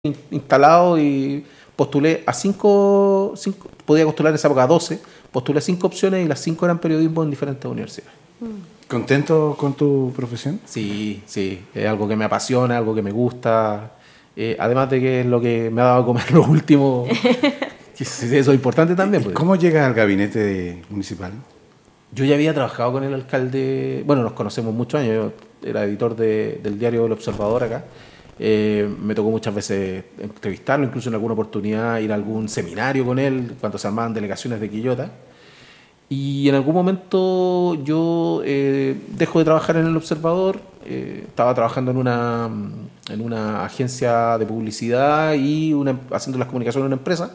instalado y postulé a podía postular en esa época a 12, postulé a 5 opciones y las 5 eran periodismo en diferentes universidades. ¿Contento con tu profesión? Sí, es algo que me apasiona, algo que me gusta, además de que es lo que me ha dado a comer los últimos, eso es importante también. Pues. ¿Cómo llegas al gabinete municipal? Yo ya había trabajado con el alcalde, bueno, nos conocemos muchos años, yo era editor del diario El Observador acá. Me tocó muchas veces entrevistarlo, incluso en alguna oportunidad ir a algún seminario con él cuando se armaban delegaciones de Quillota. Y en algún momento yo dejo de trabajar en El Observador, estaba trabajando en una agencia de publicidad y haciendo las comunicaciones en una empresa,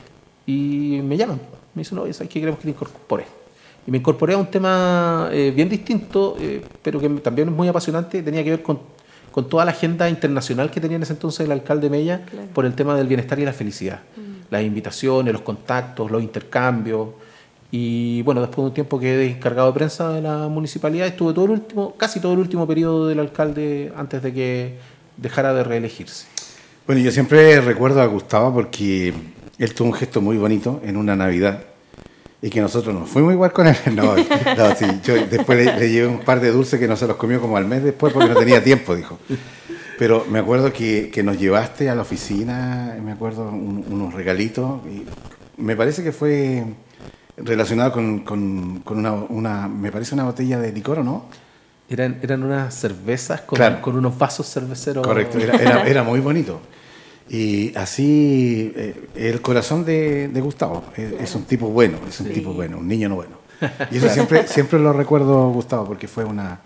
y me llaman, me dicen, no, ¿sabes qué? Queremos que te incorpores. Y me incorporé a un tema bien distinto, pero que también es muy apasionante, tenía que ver con toda la agenda internacional que tenía en ese entonces el alcalde Mella, claro, por el tema del bienestar y la felicidad. Las invitaciones, los contactos, los intercambios. Y bueno, después de un tiempo quedé encargado de prensa de la municipalidad, estuve casi todo el último periodo del alcalde antes de que dejara de reelegirse. Bueno, yo siempre recuerdo a Gustavo porque él tuvo un gesto muy bonito en una Navidad y que nosotros nos fuimos igual con él. No, sí, yo después le llevé un par de dulces que no se los comió como al mes después porque no tenía tiempo, dijo. Pero me acuerdo que nos llevaste a la oficina, me acuerdo unos regalitos, y me parece que fue relacionado con me parece una botella de licor, ¿o no? Eran unas cervezas claro, con unos vasos cerveceros. Correcto, era muy bonito. Y así, el corazón de Gustavo es un tipo bueno, un tipo bueno, un niño no bueno. Y eso siempre lo recuerdo, Gustavo, porque fue una...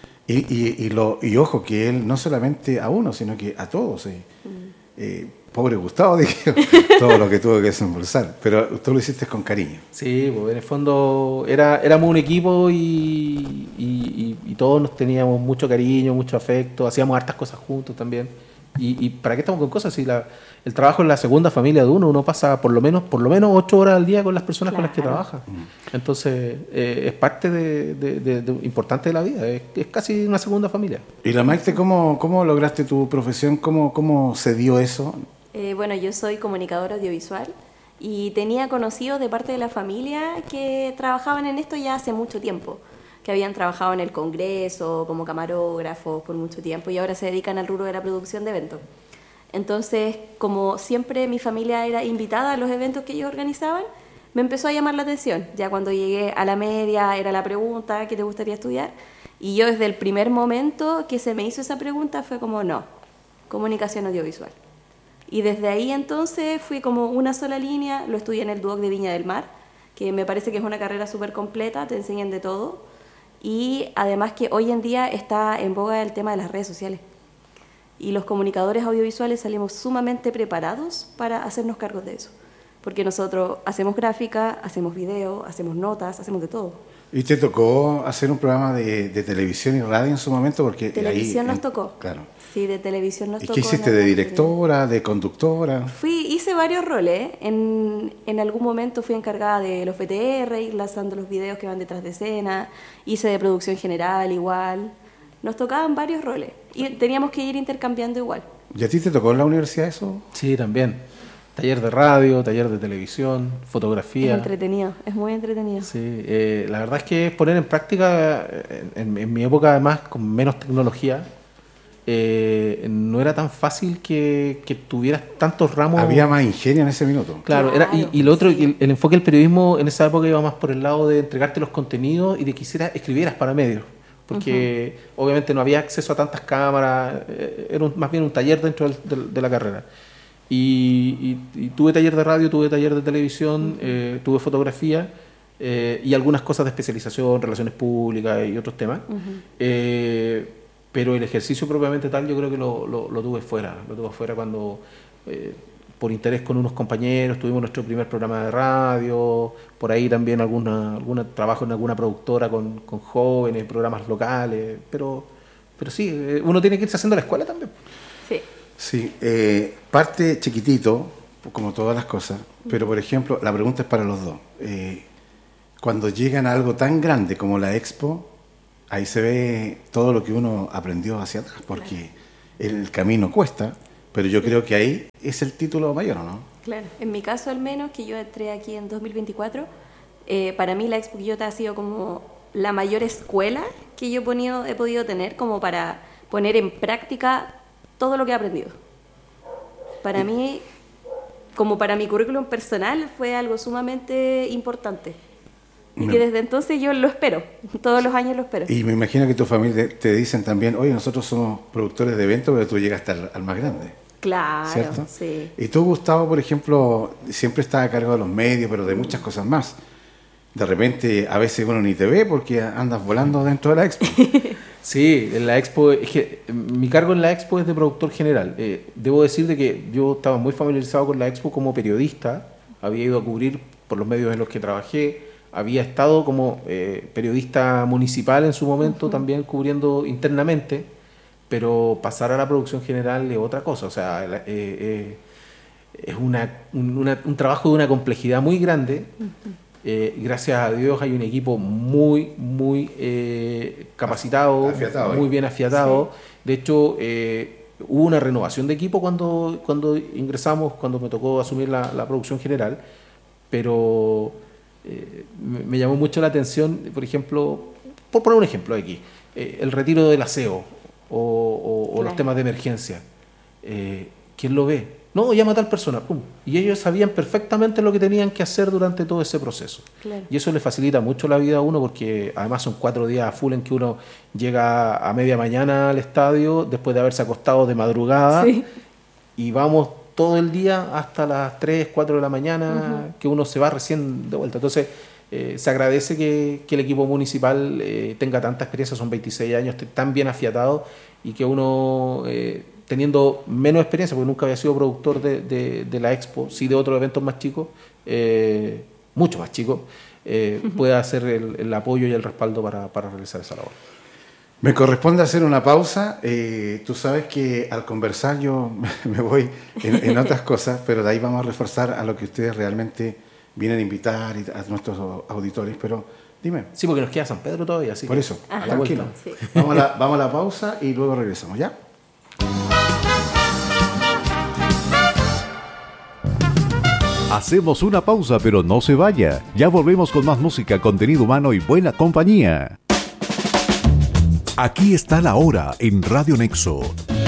Y ojo, que él no solamente a uno, sino que a todos. Pobre Gustavo, dije, todo lo que tuvo que desembolsar, pero tú lo hiciste con cariño. Sí, pues en el fondo éramos un equipo y todos nos teníamos mucho cariño, mucho afecto, hacíamos hartas cosas juntos también. ¿Y para qué estamos con cosas? Si el trabajo es la segunda familia de uno pasa por lo menos 8 horas al día con las personas, claro, con las que trabaja. Entonces, es parte importante de la vida, es casi una segunda familia. Y la Maite, ¿cómo lograste tu profesión? ¿Cómo se dio eso? Bueno, yo soy comunicadora audiovisual y tenía conocidos de parte de la familia que trabajaban en esto ya hace mucho tiempo, que habían trabajado en el Congreso como camarógrafos por mucho tiempo y ahora se dedican al rubro de la producción de eventos. Entonces, como siempre mi familia era invitada a los eventos que ellos organizaban, me empezó a llamar la atención. Ya cuando llegué a la media era la pregunta, ¿qué te gustaría estudiar? Y yo desde el primer momento que se me hizo esa pregunta fue como, no, comunicación audiovisual. Y desde ahí entonces fui como una sola línea, lo estudié en el Duoc de Viña del Mar, que me parece que es una carrera súper completa, te enseñan de todo. Y además que hoy en día está en boga el tema de las redes sociales. Y los comunicadores audiovisuales salimos sumamente preparados para hacernos cargo de eso. Porque nosotros hacemos gráfica, hacemos video, hacemos notas, hacemos de todo. ¿Y te tocó hacer un programa de televisión y radio en su momento? Porque televisión nos tocó. Claro. Sí, de televisión nos tocó. ¿Y qué hiciste? ¿De directora, de conductora? Hice varios roles. En algún momento fui encargada de los VTR, ir lanzando los videos que van detrás de escena. Hice de producción general igual. Nos tocaban varios roles y teníamos que ir intercambiando igual. ¿Y a ti te tocó en la universidad eso? Sí, también. Taller de radio, taller de televisión, fotografía. Es entretenido, es muy entretenido. Sí, la verdad es que es poner en práctica, en mi época además con menos tecnología, no era tan fácil que tuvieras tantos ramos. Había más ingenio en ese minuto. Claro, y lo otro, sí. el enfoque del periodismo en esa época iba más por el lado de entregarte los contenidos y de que escribieras para medios. Porque obviamente no había acceso a tantas cámaras, era más bien un taller dentro de la carrera. Y tuve taller de radio, tuve taller de televisión, tuve fotografía y algunas cosas de especialización, relaciones públicas y otros temas. Pero el ejercicio propiamente tal yo creo que lo tuve fuera. Lo tuve fuera cuando, por interés con unos compañeros, tuvimos nuestro primer programa de radio, por ahí también algún trabajo en alguna productora con jóvenes, programas locales. Pero sí, uno tiene que irse haciendo la escuela también. Sí. Sí, parte chiquitito, como todas las cosas, pero por ejemplo, la pregunta es para los dos. Cuando llegan a algo tan grande como la Expo, ahí se ve todo lo que uno aprendió hacia atrás, porque el camino cuesta, Pero yo creo que ahí es el título mayor, ¿o no? Claro, en mi caso al menos, que yo entré aquí en 2024, para mí la Expo Quillota ha sido como la mayor escuela que yo he podido tener como para poner en práctica todo lo que he aprendido. Para mí, como para mi currículum personal, fue algo sumamente importante. Y que desde entonces yo lo espero, todos los años lo espero. Y me imagino que tu familia te dicen también, oye, nosotros somos productores de eventos, pero tú llegaste al más grande. Claro, ¿cierto? Sí. Y tú, Gustavo, por ejemplo, siempre estás a cargo de los medios, pero de muchas cosas más. De repente, a veces uno ni te ve porque andas volando dentro de la Expo. Sí, en la Expo, es que mi cargo en la Expo es de productor general. Debo decir de que yo estaba muy familiarizado con la Expo como periodista, había ido a cubrir por los medios en los que trabajé, había estado como periodista municipal en su momento, también cubriendo internamente, pero pasar a la producción general es otra cosa, o sea, es un trabajo de una complejidad muy grande. Gracias a Dios hay un equipo muy capacitado, muy bien afiatado. Sí. De hecho, hubo una renovación de equipo cuando ingresamos, cuando me tocó asumir la producción general, pero me llamó mucho la atención, por ejemplo, por poner un ejemplo aquí, el retiro del aseo o claro, los temas de emergencia. ¿Quién lo ve? No, llama a tal persona, pum. Y ellos sabían perfectamente lo que tenían que hacer durante todo ese proceso. Claro. Y eso le facilita mucho la vida a uno, porque además son 4 días a full en que uno llega a media mañana al estadio, después de haberse acostado de madrugada, sí, y vamos todo el día hasta las 3, 4 de la mañana, que uno se va recién de vuelta. Entonces, se agradece que el equipo municipal tenga tanta experiencia, son 26 años, tan bien afiatado, y que uno... teniendo menos experiencia, porque nunca había sido productor de la Expo, sí de otros eventos más chicos, mucho más chicos, pueda hacer el apoyo y el respaldo para realizar esa labor. Me corresponde hacer una pausa. Tú sabes que al conversar yo me voy en otras cosas, pero de ahí vamos a reforzar a lo que ustedes realmente vienen a invitar a nuestros auditores. Pero dime. Sí, porque nos queda San Pedro todavía. Así por que eso, a la tranquilo. Sí. Vamos a la pausa y luego regresamos, ¿ya? Hacemos una pausa, pero no se vaya. Ya volvemos con más música, contenido humano y buena compañía. Aquí está la hora en Radio Nexo.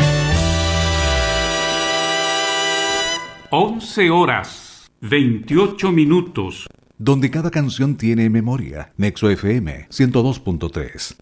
11:28. Donde cada canción tiene memoria. Nexo FM 102.3.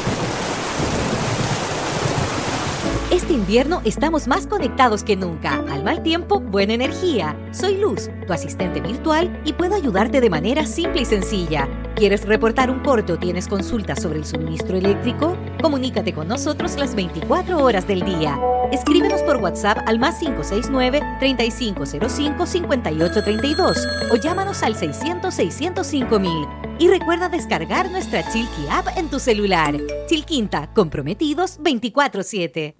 Este invierno estamos más conectados que nunca. Al mal tiempo, buena energía. Soy Luz, tu asistente virtual, y puedo ayudarte de manera simple y sencilla. ¿Quieres reportar un corte o tienes consultas sobre el suministro eléctrico? Comunícate con nosotros las 24 horas del día. Escríbenos por WhatsApp al +569 3505 5832 o llámanos al 600-605-000. Y recuerda descargar nuestra Chilqui app en tu celular. Chilquinta, comprometidos 24/7.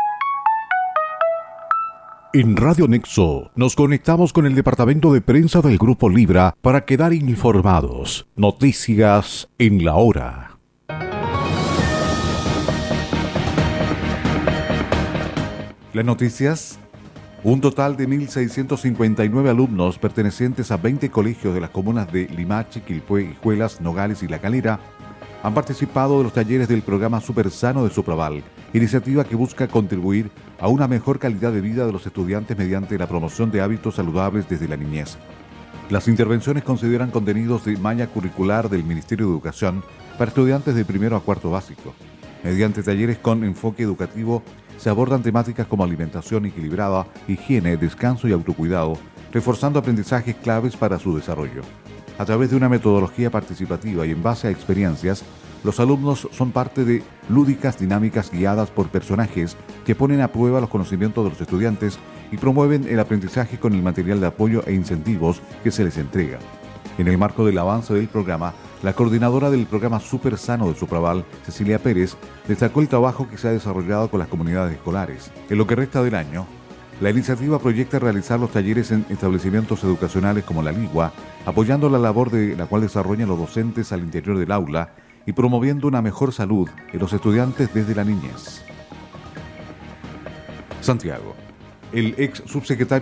En Radio Nexo nos conectamos con el departamento de prensa del Grupo Libra para quedar informados. Noticias en la hora. Las noticias. Un total de 1.659 alumnos pertenecientes a 20 colegios de las comunas de Limache, Quilpué, Hijuelas, Nogales y La Calera han participado de los talleres del programa Super Sano de Sopraval, iniciativa que busca contribuir a una mejor calidad de vida de los estudiantes mediante la promoción de hábitos saludables desde la niñez. Las intervenciones consideran contenidos de malla curricular del Ministerio de Educación para estudiantes de primero a cuarto básico. Mediante talleres con enfoque educativo se abordan temáticas como alimentación equilibrada, higiene, descanso y autocuidado, reforzando aprendizajes claves para su desarrollo. A través de una metodología participativa y en base a experiencias, los alumnos son parte de lúdicas dinámicas guiadas por personajes que ponen a prueba los conocimientos de los estudiantes y promueven el aprendizaje con el material de apoyo e incentivos que se les entrega. En el marco del avance del programa, la coordinadora del programa Super Sano de Sopraval, Cecilia Pérez, destacó el trabajo que se ha desarrollado con las comunidades escolares. En lo que resta del año, la iniciativa proyecta realizar los talleres en establecimientos educacionales como La Ligua, apoyando la labor de la cual desarrollan los docentes al interior del aula y promoviendo una mejor salud en los estudiantes desde la niñez. Santiago. el ex subsecretario